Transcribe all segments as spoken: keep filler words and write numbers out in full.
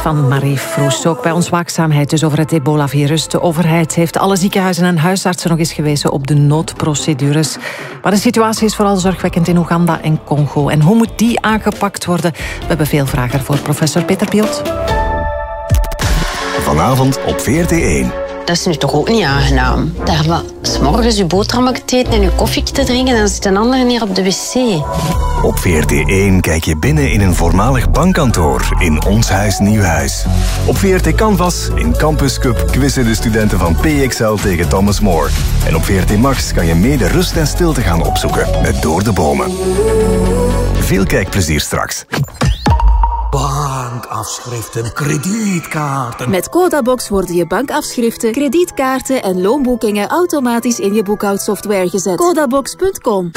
van Marie Vroes. Ook bij ons waakzaamheid dus over het ebola-virus. De overheid heeft alle ziekenhuizen en huisartsen nog eens gewezen op de noodprocedures. Maar de situatie is vooral zorgwekkend in Oeganda en Congo. En hoe moet die aangepakt worden? We hebben veel vragen voor professor Peter Piot. Vanavond op V R T één. Dat is nu toch ook niet aangenaam. Daar wat 's morgens je boterhammen te eten en je koffie te drinken en dan zit een ander hier op de wc. Op V R T één kijk je binnen in een voormalig bankkantoor in Ons Huis Nieuw Huis. Op V R T Canvas in Campus Cup quizzen de studenten van P X L tegen Thomas More. En op V R T Max kan je mee de rust en stilte gaan opzoeken met Door de Bomen. Veel kijkplezier straks. Bankafschriften, kredietkaarten. Met Codabox worden je bankafschriften, kredietkaarten en loonboekingen automatisch in je boekhoudsoftware gezet. Codabox punt com.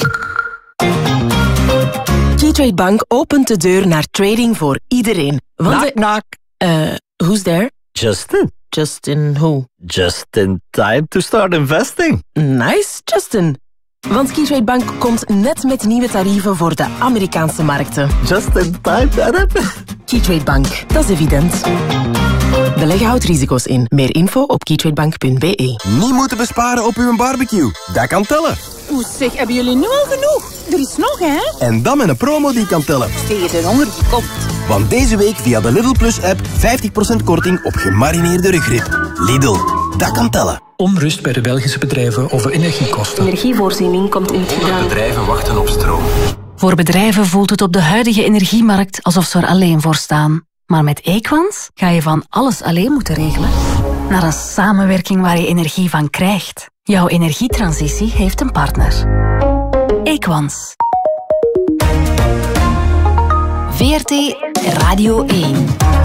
Keytrade Bank opent de deur naar trading voor iedereen. Want knock, knock. Uh, who's there? Justin. Justin who? Just in time to start investing. Nice, Justin. Want Keytrade Bank komt net met nieuwe tarieven voor de Amerikaanse markten. Just in time, Arab. Keytrade Bank, dat is evident. Beleggen houdt risico's in. Meer info op keytradebank punt b e. Niet moeten besparen op uw barbecue. Dat kan tellen. Oeh, zeg, hebben jullie nu al genoeg? Er is nog, hè? En dan met een promo die kan tellen. Tegen de honger die komt. Want deze week via de Lidl Plus app vijftig procent korting op gemarineerde rugrib. Lidl, dat kan tellen. Onrust bij de Belgische bedrijven over energiekosten. Energievoorziening komt in het gedrang. Bedrijven wachten op stroom. Voor bedrijven voelt het op de huidige energiemarkt alsof ze er alleen voor staan. Maar met Equans ga je van alles alleen moeten regelen naar een samenwerking waar je energie van krijgt. Jouw energietransitie heeft een partner. Equans. V R T Radio één.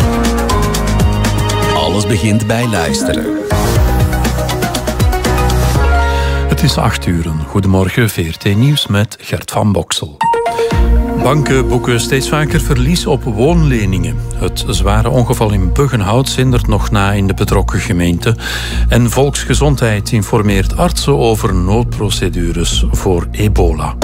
Alles begint bij luisteren. Het is acht uur. Goedemorgen, V R T Nieuws met Gert van Boksel. Banken boeken steeds vaker verlies op woonleningen. Het zware ongeval in Buggenhout zindert nog na in de betrokken gemeente. En Volksgezondheid informeert artsen over noodprocedures voor ebola.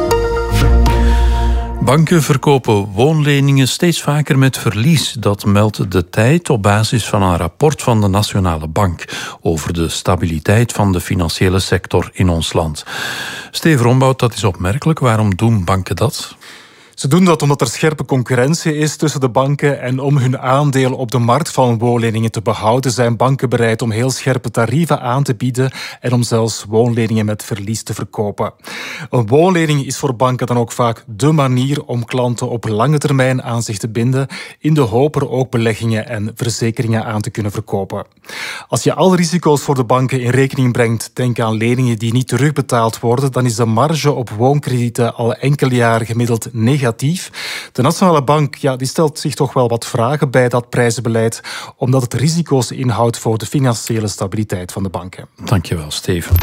Banken verkopen woonleningen steeds vaker met verlies. Dat meldt De Tijd op basis van een rapport van de Nationale Bank over de stabiliteit van de financiële sector in ons land. Steven Rombout, dat is opmerkelijk. Waarom doen banken dat? Ze doen dat omdat er scherpe concurrentie is tussen de banken en om hun aandeel op de markt van woonleningen te behouden zijn banken bereid om heel scherpe tarieven aan te bieden en om zelfs woonleningen met verlies te verkopen. Een woonlening is voor banken dan ook vaak dé manier om klanten op lange termijn aan zich te binden, in de hoop er ook beleggingen en verzekeringen aan te kunnen verkopen. Als je alle risico's voor de banken in rekening brengt, denk aan leningen die niet terugbetaald worden, dan is de marge op woonkredieten al enkele jaren gemiddeld negatief. De Nationale Bank ja, die stelt zich toch wel wat vragen bij dat prijzenbeleid, omdat het risico's inhoudt voor de financiële stabiliteit van de banken. Dankjewel, Steven.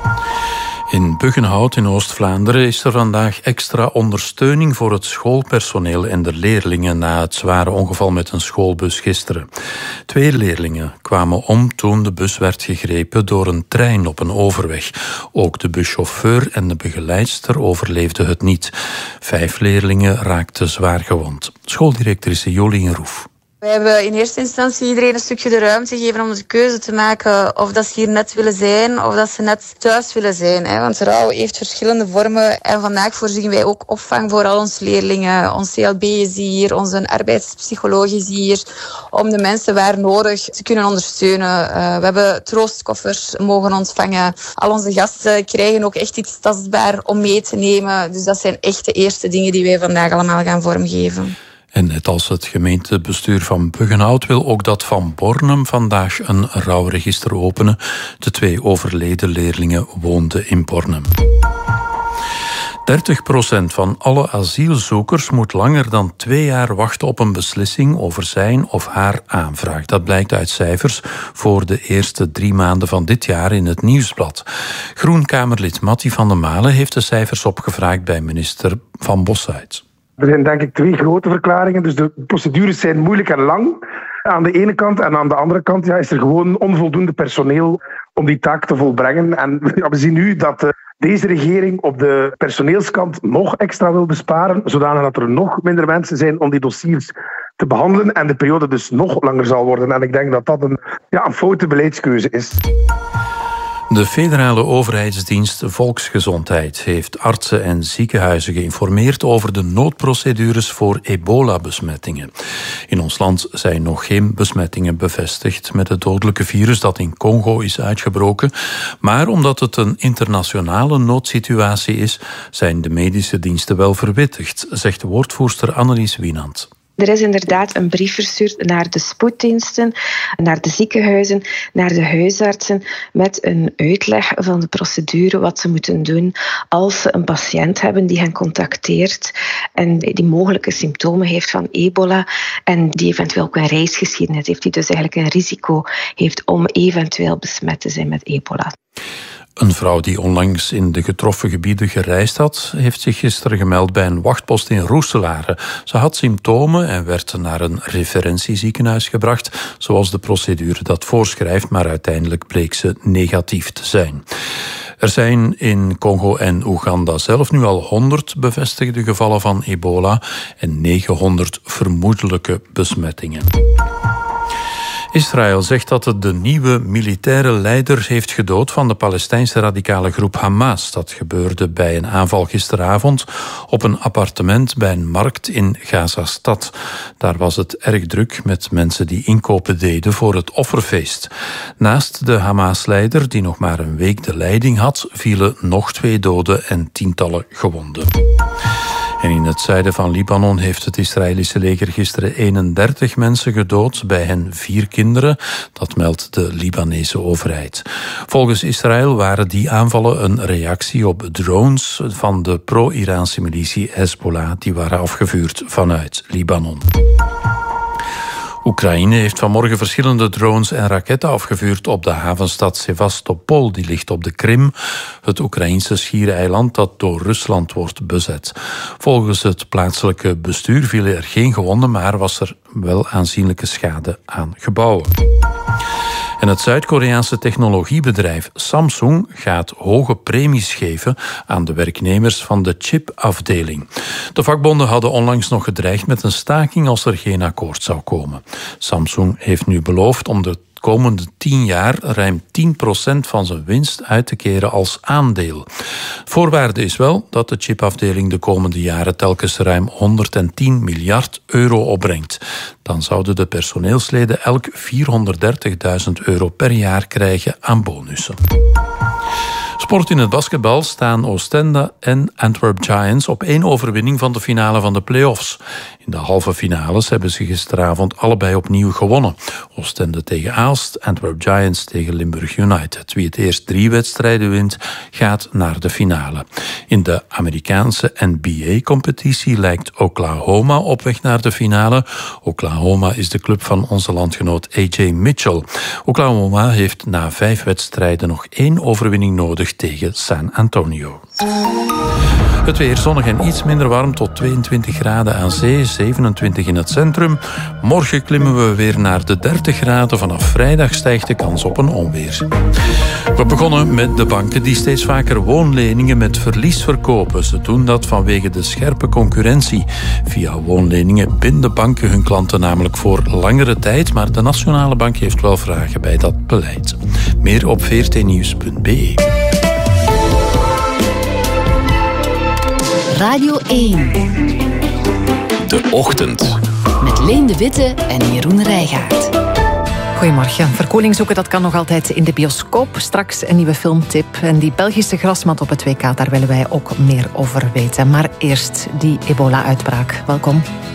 In Buggenhout in Oost-Vlaanderen is er vandaag extra ondersteuning voor het schoolpersoneel en de leerlingen na het zware ongeval met een schoolbus gisteren. Twee leerlingen kwamen om toen de bus werd gegrepen door een trein op een overweg. Ook de buschauffeur en de begeleidster overleefden het niet. Vijf leerlingen raakten zwaar gewond. Schooldirectrice Jolien Roef. We hebben in eerste instantie iedereen een stukje de ruimte gegeven om de keuze te maken of dat ze hier net willen zijn of dat ze net thuis willen zijn. Hè. Want rouw heeft verschillende vormen en vandaag voorzien wij ook opvang voor al onze leerlingen. Ons C L B is hier, onze arbeidspsycholoog is hier, om de mensen waar nodig te kunnen ondersteunen. Uh, we hebben troostkoffers mogen ontvangen. Al onze gasten krijgen ook echt iets tastbaar om mee te nemen. Dus dat zijn echt de eerste dingen die wij vandaag allemaal gaan vormgeven. En net als het gemeentebestuur van Buggenhout wil ook dat van Bornem vandaag een rouwregister openen. De twee overleden leerlingen woonden in Bornem. dertig procent van alle asielzoekers moet langer dan twee jaar wachten op een beslissing over zijn of haar aanvraag. Dat blijkt uit cijfers voor de eerste drie maanden van dit jaar in het Nieuwsblad. Groenkamerlid Mattie van der Malen heeft de cijfers opgevraagd bij minister Van Bossuyt. Er zijn denk ik twee grote verklaringen. Dus de procedures zijn moeilijk en lang aan de ene kant. En aan de andere kant ja, is er gewoon onvoldoende personeel om die taak te volbrengen. En ja, we zien nu dat de deze regering op de personeelskant nog extra wil besparen, zodanig dat er nog minder mensen zijn om die dossiers te behandelen en de periode dus nog langer zal worden. En ik denk dat dat een, ja, een foute beleidskeuze is. De federale overheidsdienst Volksgezondheid heeft artsen en ziekenhuizen geïnformeerd over de noodprocedures voor ebola-besmettingen. In ons land zijn nog geen besmettingen bevestigd met het dodelijke virus dat in Congo is uitgebroken. Maar omdat het een internationale noodsituatie is, zijn de medische diensten wel verwittigd, zegt de woordvoerster Annelies Wienand. Er is inderdaad een brief verstuurd naar de spoeddiensten, naar de ziekenhuizen, naar de huisartsen met een uitleg van de procedure, wat ze moeten doen als ze een patiënt hebben die hen contacteert en die mogelijke symptomen heeft van ebola en die eventueel ook een reisgeschiedenis heeft, die dus eigenlijk een risico heeft om eventueel besmet te zijn met ebola. Een vrouw die onlangs in de getroffen gebieden gereisd had, heeft zich gisteren gemeld bij een wachtpost in Roeselare. Ze had symptomen en werd naar een referentieziekenhuis gebracht, zoals de procedure dat voorschrijft, maar uiteindelijk bleek ze negatief te zijn. Er zijn in Congo en Oeganda zelf nu al honderd bevestigde gevallen van ebola en negenhonderd vermoedelijke besmettingen. Israël zegt dat het de nieuwe militaire leider heeft gedood van de Palestijnse radicale groep Hamas. Dat gebeurde bij een aanval gisteravond op een appartement bij een markt in Gaza-stad. Daar was het erg druk met mensen die inkopen deden voor het offerfeest. Naast de Hamas-leider, die nog maar een week de leiding had, vielen nog twee doden en tientallen gewonden. En in het zuiden van Libanon heeft het Israëlische leger gisteren eenendertig mensen gedood, bij hen vier kinderen. Dat meldt de Libanese overheid. Volgens Israël waren die aanvallen een reactie op drones van de pro-Iraanse militie Hezbollah, die waren afgevuurd vanuit Libanon. Oekraïne heeft vanmorgen verschillende drones en raketten afgevuurd op de havenstad Sevastopol. Die ligt op de Krim, het Oekraïnse schiereiland dat door Rusland wordt bezet. Volgens het plaatselijke bestuur vielen er geen gewonden, maar was er wel aanzienlijke schade aan gebouwen. En het Zuid-Koreaanse technologiebedrijf Samsung gaat hoge premies geven aan de werknemers van de chipafdeling. De vakbonden hadden onlangs nog gedreigd met een staking als er geen akkoord zou komen. Samsung heeft nu beloofd om de komende tien jaar ruim tien procent van zijn winst uit te keren als aandeel. Voorwaarde is wel dat de chipafdeling de komende jaren telkens ruim honderdtien miljard euro opbrengt. Dan zouden de personeelsleden elk vierhonderddertigduizend euro per jaar krijgen aan bonussen. Sport in het basketbal staan Oostende en Antwerp Giants op één overwinning van de finale van de play-offs. In de halve finales hebben ze gisteravond allebei opnieuw gewonnen. Oostende tegen Aalst, Antwerp Giants tegen Limburg United. Wie het eerst drie wedstrijden wint, gaat naar de finale. In de Amerikaanse N B A-competitie lijkt Oklahoma op weg naar de finale. Oklahoma is de club van onze landgenoot A J Mitchell. Oklahoma heeft na vijf wedstrijden nog één overwinning nodig tegen San Antonio. Het weer zonnig en iets minder warm tot tweeëntwintig graden aan zee, zevenentwintig in het centrum. Morgen klimmen we weer naar de dertig graden. Vanaf vrijdag stijgt de kans op een onweer. We begonnen met de banken die steeds vaker woonleningen met verlies verkopen. Ze doen dat vanwege de scherpe concurrentie. Via woonleningen binden banken hun klanten namelijk voor langere tijd, maar de Nationale Bank heeft wel vragen bij dat beleid. Meer op v r t nieuws punt b e. Radio één. De Ochtend. Met Leen de Witte en Jeroen Rijgaard. Goedemorgen. Verkoeling zoeken, dat kan nog altijd in de bioscoop. Straks een nieuwe filmtip. En die Belgische grasmat op het W K, daar willen wij ook meer over weten. Maar eerst die ebola-uitbraak. Welkom.